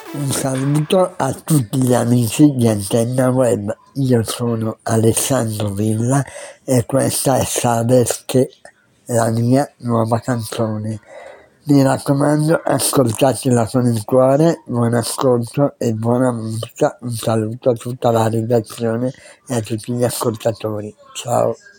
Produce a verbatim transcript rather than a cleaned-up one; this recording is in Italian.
Un saluto a tutti gli amici di Antenna Web, io sono Alessandro Villa e questa è Sabes che la mia nuova canzone. Mi raccomando, ascoltatela con il cuore, buon ascolto e buona musica. Un saluto a tutta la redazione e a tutti gli ascoltatori. Ciao!